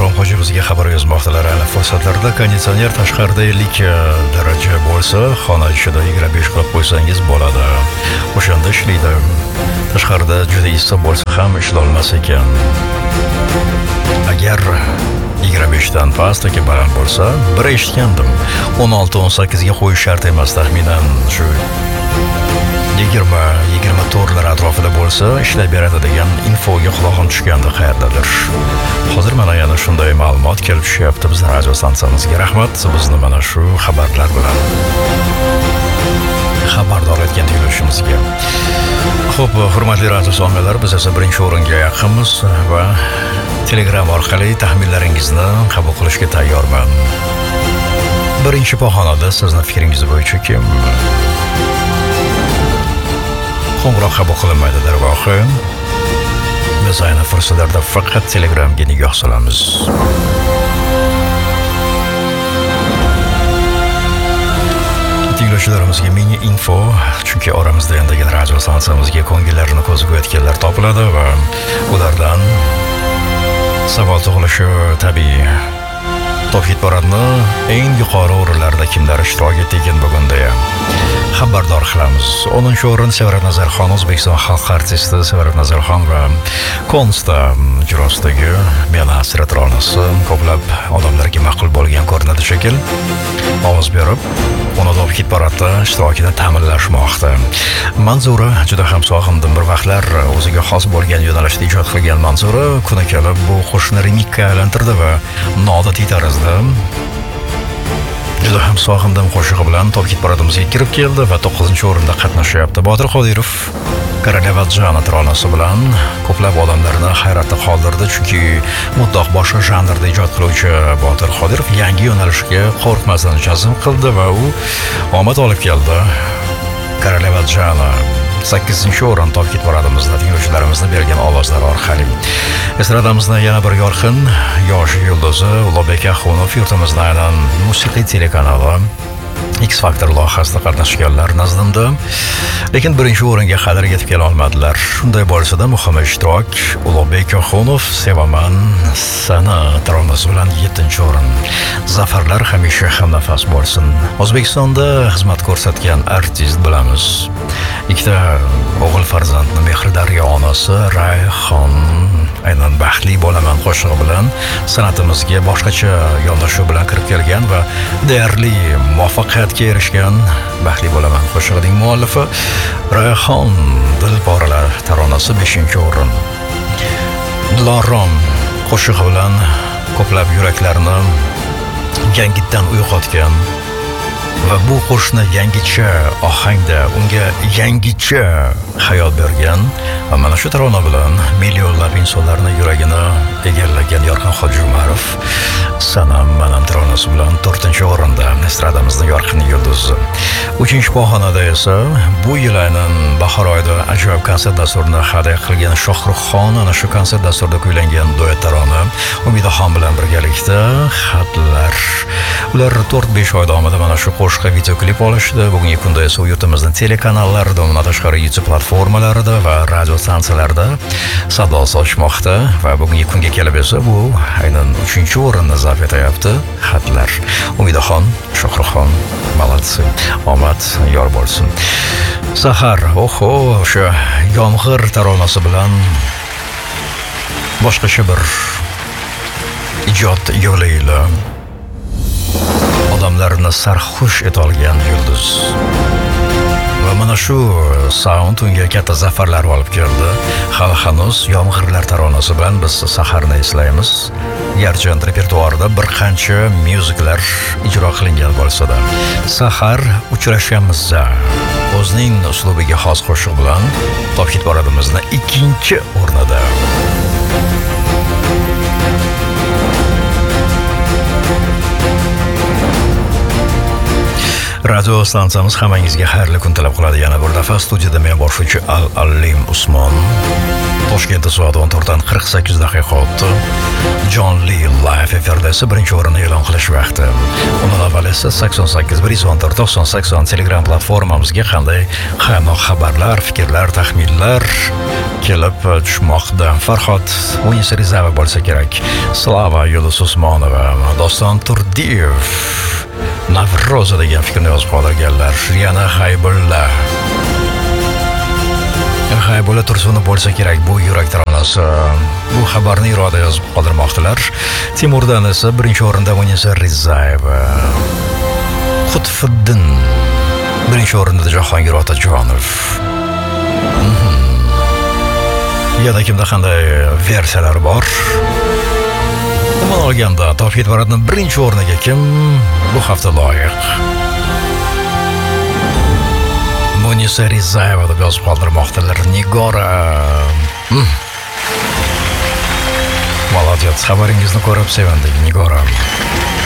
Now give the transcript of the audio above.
Bahrom Hoji bizga xabar yozmoqdalar. Ayni fursatlarda konditsioner tashqarida 50 daraja bo'lsa, xona ichida 25 qilib qo'ysangiz bo'ladi. O'shanda ishlaydi. Tashqarida juda issiq bo'lsa ham ishlolmas ekan. Agar 25 dan pastdagi baland bo'lsa, bir eshitgandim. 16-18 ga qo'yish shart emas, taxminan shu 20-24 lar atrofida bo'lsa ishlab beradi degan infoga quloqim tushgandi qayerdadir. Hozir mana yana shunday ma'lumot kelib tushyapti biz radio stansiyamizga. Rahmat, bizni mana shu xabarlar bilan xabardor etgan tuyulishimizga. Xo'p, hurmatli radio tinglovchilar, biz esa birinchi o'ringa yaqinmiz va Telegram orqali taxminlaringizni qabul qilishga tayyorman. Birinchi pog'onada sizni fikringiz bo'yicha kim? Qo'ng'iroq qabul qilinmaydi darvoqe. Biz ayni fursatlarda faqat Telegramga nigoh solamiz. Tinglovchilarimizga mini info, chunki oramizda endigi radio stansiyamizga ko'ngillarini ko'zga o'tganlar topiladi va ulardan savol tug'ilishi tabiiy. Top hit paradni eng yuqori o'rinlarda kimlar ishtirok etgan bugunda ham xabardor qilamiz. 10-o'rin Sevara Nazarxon, O'zbekiston xalq artisti Sevara Nazarxon va Konsta ijrosidagi Meni asrat ronasi ko'plab odamlarga ma'qul bo'lgan ko'rinadi shekil. Ovoz berib, uni top hit paradda ishtirokini ta'minlashmoqda. Manzura juda ham sog'indim. Bir vaqtlar o'ziga xos bo'lgan yo'nalishda ijod qilgan Manzura kuni kelib bu qo'shni remikka aylantirdi va noodatiy tarzda juda ham sog'indim qo'shig'i bilan top hit paradimizga kirib keldi va 9-o'rinda qatnashyapti. Botir Qodirov Koroleva Jana tronasi bilan ko'plab odamlarni hayratda qoldirdi, chunki mutlaq boshqa janrda ijod qiluvchi Botir Qodirov yangi yo'nalishga qo'rqmasdan jazm qildi va u omad olib keldi. Koroleva Jana 8-o'rin top hit paradimizda tinglovchilarimizni bergan ovozlar orqali. Estradamizda yana bir yorqin yosh yulduzi Ulug'bek Axunov yurtimizda aynan musiqiy telekanali X Factor loyihasida qatnashganlar nazdimda, lekin birinchi o'ringa qadar yetib kela olmadilar. Shunday bo'lsa-da, muhim ishtirok Ulug'bek Axunov Sevaman sana tronasi bilan 7-o'rin. Zafarlar hamisha hamnafas bo'lsin. O'zbekistonda xizmat ko'rsatgan artist bilamiz. Ikkita o'g'il farzandni mehri daryo onasi Rayhon aynan baxtli bo'laman qo'shig'i bilan san'atimizga boshqacha yondashuv bilan kirib kelgan va deyarli muvaffaqiyatga erishgan baxtli bo'laman qo'shig'ining muallifi Rayhon Dilporalar taronasi 5-o'rin. Dilorom qo'shig'i bilan ko'plab yuraklarni yangitdan uyg'otgan va bu qo'shni yangicha ohangda unga yangicha hayot bergan va mana shu tarona bilan millionlab insonlarni yuragini egallagan Yorqin Hojiumarov Sanam Manam taronasi bilan 4-o'rinda estradamizning yorqin yulduzi. 3-pog'onada esa bu yil aynan bahor oyida ajoyib konsert dasturini hadya qilgan Shohruxxon ana shu konsert dasturida kuylangan duet tarona Umidaxon bilan birgalikda xatlar. Ular 4-5 oy davomida mana shu qo'shiqqa videoklip olishdi. Bugungi kunda esa yurtimizning telekanallarida, undan tashqari YouTube platformalarida va radio stansiyalarida sado sochmoqda va bugungi kunga kelib esa bu aynan 3-o'rinni zabt etyapti. Xatlar. Umidaxon, Shohruxxon, malatsi. Omad yor bo'lsin. Sahar, oho, o'sha yomg'ir taronasi bilan boshqacha bir ijod yo'li odamlarni sarxush etolgan yulduz. Va mana shu sound unga katta zafarlar olib keldi. Hali hanuz yomg'irlar taronasi bilan biz saharni eslaymiz. Garchi repertuarida bir qancha myuziklar ijro qilingan bo'lsa-da, sahar uchrashamiz o'zining uslubiga xos qo'shiq bilan top hit paradimizda 2-o'rnida. radio stansiyamiz hammangizga xayrli kun tilab qoladi. Yana bir daf'a studiyada men boshlovchi Al-Alim Usmon. Toshkentda soat 14:48 daqiqa o'tdi. John Lee live efirda esa birinchi o'rinni e'lon qilish vaqti. Undan avval esa 88 114 90 Telegram platformamizga qanday qaynoq xabarlar, fikrlar, taxminlar kelib tushmoqda. Farhod Munisrizava bo'lsa kerak. Slava Yulduz Usmonova, Doston Turdiyev, Navro'za degan fikrni yozib qoldirganlar. Yana Haybulla Tursunov bo'lsa kerak, bu yurak taronasi. Bu xabarni iroda yozib qoldirmoqdilar. Timurdan esa birinchi o'rinda Munisa Rizayeva. Qutfiddin birinchi o'rinda Jahongir Otajonov. Yana kimda qanday versiyalar bor? Umuman olganda top 7 baratning birinchi o'rniga kim bu hafta loyiq? Munisa Rizayeva deb yozib qoldirmoqdalar. Nigora. Молодец, xabaringizni ko'rib sevindik, Nigora.